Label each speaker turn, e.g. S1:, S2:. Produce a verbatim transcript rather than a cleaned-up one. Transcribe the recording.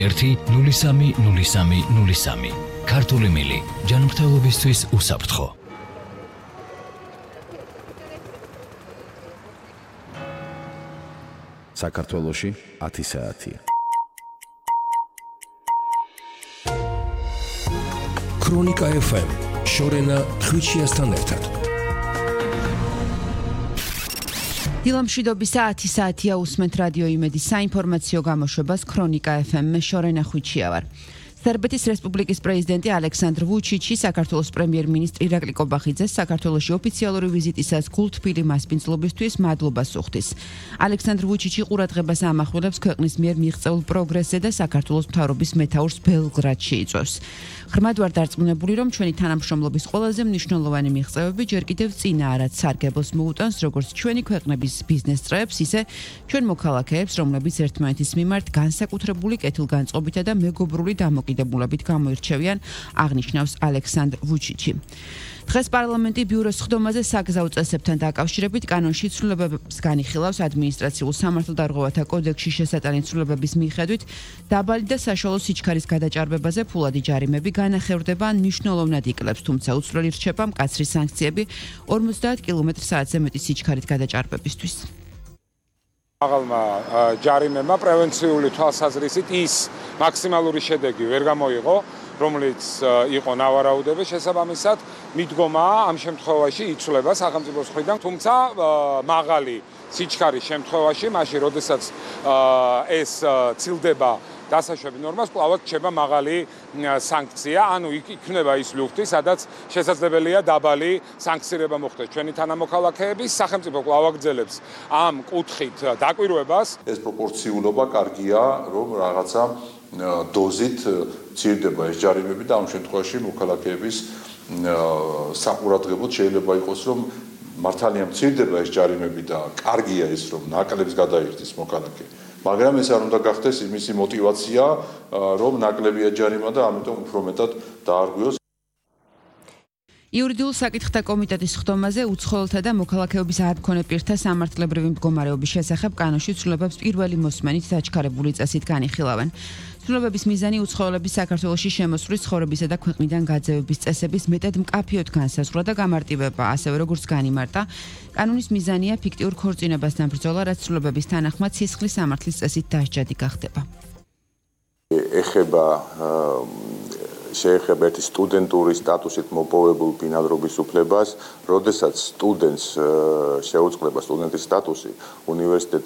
S1: ერთი ნული სამი ნული სამი ნული სამი ქართული მილი ჯანმრთელობისთვის უსაფრთხო.
S2: საქართველოში ათი საათია.
S3: ქრონიკა ეფ ემ შორენა ხვიჩიასთან ერთად.
S4: დილამშვიდობისა ათი საათია უსმენთ რადიო იმედის საინფორმაციო გამოშვებას ქრონიკა ეფ ემ მე შორენა ხვიჩია ვარ. სერბეთის რესპუბლიკის პრეზიდენტი ალექსანდრ ვუჩიჩი საქართველოს პრემიერ-მინისტრ ირაკლი კობახიძეს საქართველოში ოფიციალური ვიზიტისას გულთბილი მასპინძლობისთვის მადლობას უხდის. ალექსანდრ ვუჩიჩი ყურადღებას ამახვილებს ქვეყნის მიერ მიღწეულ პროგრესზე და საქართველოს მთავრობის მეთაურს ბელგრადში იწვევს. ღრმად ვარ დარწმუნებული, რომ ჩვენი თანამშრომლობის ყველაზე მნიშვნელოვანი მიღწევები ჯერ კიდევ წინაა, რაც სარგებელს მოუტანს როგორც ჩვენი ქვეყნების ბიზნეს წრეებს, ისე ჩვენ მოქალაქეებს, რომლებიც ერთმანეთის მიმართ განსაკუთრებული კეთილგანწყობითა და მეგობრული დამოკიდებულებით გამოირჩევიან, აღნიშნავს ალექსანდრ ვუჩიჩი. დღეს პარლამენტი ბიუროს სხდომაზე საგზაო წესებთან დაკავშირებით კანონში ცვლილებებს განიხილავს ადმინისტრაციულ სამართალდარღვევათა კოდექსში შესატანი ცვლილებების მიხედვით დაბალი და საშუალო სიჩქარის გადაჭარბებაზე ფულადი ჯარიმები განახევრდება ან მნიშვნელოვნად იკლებს, თუმცა უცვლელი რჩება მკაცრი სანქციები ორმოცდაათ კილომეტრ საათზე მეტი სიჩქარით გადაჭარბებისთვის.
S5: მაღალმა ჯარიმებმა პრევენციული თვალსაზრისით ის მაქსიმალური შედეგი ვერ გამოიღო, რომელიც იყო ნავარაუდები, შესაბამისად მიდგომაა ამ შემთხვევაში იცვლება სახელმწიფოს მხრიდან, თუმცა მაღალი სიჩქარის შემთხვევაში, მაშინ როდესაც ეს ცილდება დასაშვები ნორმას, კვლავად რჩება მაღალი სანქცია, ანუ იქნება ის ლუხტი, სადაც შესაძლებელია დაბალი სანქცირება მოხდეს ჩვენი თანამოქალაქეების, სახელმწიფო კვლავ აგრძელებს ამ კუთხით დაკვირვებას.
S6: ეს პროპორციულობა კარგია, რომ რაღაცა დოზით მცირდება ეს ჯარიმები და ამ შემთხვევაში მოქალაქეების საყურადღებოდ შეიძლება იყოს, რომ მართალია მცირდება ეს ჯარიმები და კარგია ის, რომ ნაკლებს გადაიხდის მოქალაქე. მაგრამ ეს არ უნდა გახდეს იმისი мотиваცია, რომ ნაკლებია ჯარიმა და ამიტომ უფრო მეტად დაარღვიოს.
S4: იურიდიულ საკითხთა კომიტეტის სხდომაზე უცხოელთა და მოქალაქეობის არქონე პირთა სამართლებრივი მდგომარეობის შესახებ კანონში ცვლილებებს პირველი მოსმენით დაჩქარებული წესით განიხილავენ. ცვლილებების მიზანი უცხოელების საქართველოში შემოსვლის, ცხოვრებისა და ქვეყნიდან გაძევების წესების მეტად მკაფიოდ განსაზღვრა და გამარტივება, ასევე როგორც განიმარტა. კანონის მიზანია ფიქტიურ ქორწინებასთან ბრძოლა, რაც ცვლილებების თანახმად სისხლის სამართლის წესით დასჯადი გახდება.
S6: ეხება შეეხება ერთი სტუდენტური სტატუსით მოპოვებულ ბინადრობის უფლებას, როდესაც სტუდენტს შეუწყდება სტუდენტის სტატუსი უნივერსიტეტი